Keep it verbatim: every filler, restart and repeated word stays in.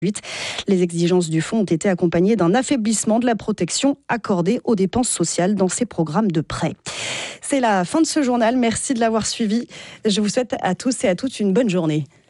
Les exigences du fonds ont été accompagnées d'un affaiblissement de la protection accordée aux dépenses sociales dans ces programmes de prêt. C'est la fin de ce journal. Merci de l'avoir suivi. Je vous souhaite à tous et à toutes une bonne journée.